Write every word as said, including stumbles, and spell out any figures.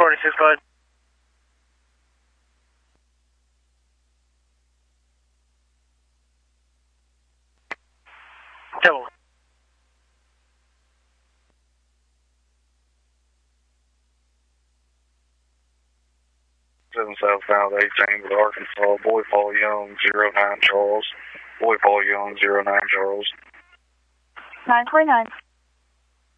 twenty-six, go ahead. Double. Seven southbound eighteen with Arkansas. Boy Paul Young, zero nine Charles. Boy Paul Young, zero nine Charles. nine twenty-nine.